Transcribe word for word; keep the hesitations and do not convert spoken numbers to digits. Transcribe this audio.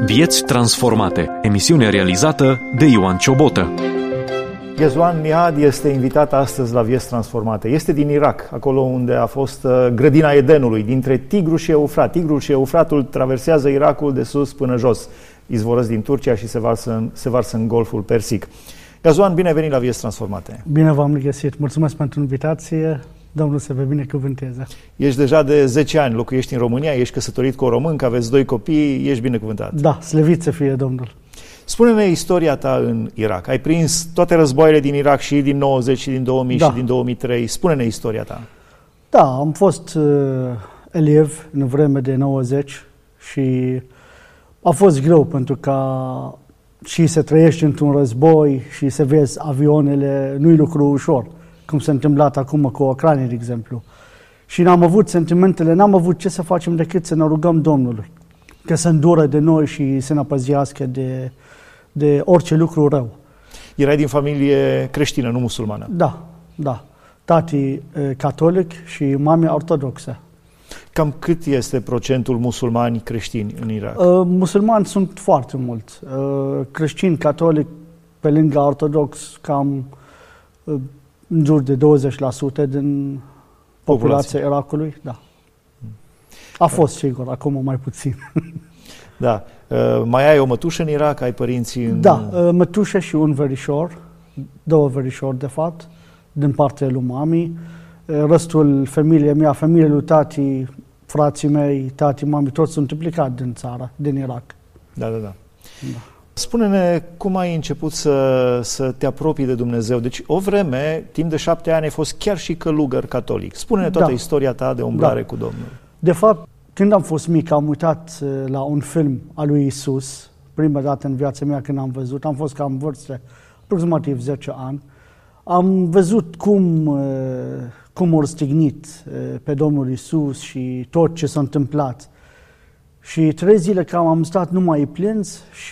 Vieți transformate. Emisiune realizată de Ioan Ciobotă. Ghezwan Mihad este invitat astăzi la Vieți transformate. Este din Irak, acolo unde a fost grădina Edenului, dintre Tigru și Eufrat. Tigrul și Eufratul traversează Irakul de sus până jos, izvorăsc din Turcia și se varsă în, se varsă în Golful Persic. Ghezwan, bine venit la Vieți transformate. Bine v-am regăsit. Mulțumesc pentru invitație. Domnul să vă binecuvânteze. Ești deja de zece ani, locuiești în România, ești căsătorit cu o româncă, aveți doi copii, ești binecuvântat. Da, slăvit să fie Domnul. Spune-ne istoria ta în Irak. Ai prins toate războaiele din Irak, și din nouăzeci, și din două mii, da. și din două mii trei. Spune-ne istoria ta. Da, am fost uh, elev în vreme de nouăzeci și a fost greu pentru că și să trăiești într-un război și să vezi avioanele, nu-i lucru ușor, cum s-a întâmplat acum cu Ucraina, de exemplu. Și n-am avut sentimentele, n-am avut ce să facem decât să ne rugăm Domnului, că să îndură de noi și să ne păzească de, de orice lucru rău. Erai din familie creștină, nu musulmană? Da, da. Tati catolic și mami ortodoxă. Cam cât este procentul musulmani creștini în Irak? Uh, musulmani sunt foarte mulți. Uh, creștini catolic pe lângă ortodox cam uh, în jur de douăzeci la sută din populația Irakului. Da. A fost sigur, acum mai puțin. Da. Uh, mai ai o mătușă în Irak? Ai părinții în... Da, uh, mătușă și un verișor, două verișori de fapt, din partea lui mami. Uh, restul familiei mea, familia lui tati, frații mei, tati, mami, toți sunt implicați din țară, din Irak. Da, da, da. da. Spune-ne cum ai început să, să te apropii de Dumnezeu. Deci o vreme, timp de șapte ani, ai fost chiar și călugăr catolic. Spune-ne toată da. istoria ta de umblare da. cu Domnul. De fapt, când am fost mic, am uitat la un film al lui Isus, prima dată în viața mea când am văzut, am fost cam în vârstă, aproximativ zece ani. Am văzut cum, cum a răstignit pe Domnul Isus și tot ce s-a întâmplat. Și trei zile cam am stat numai plâns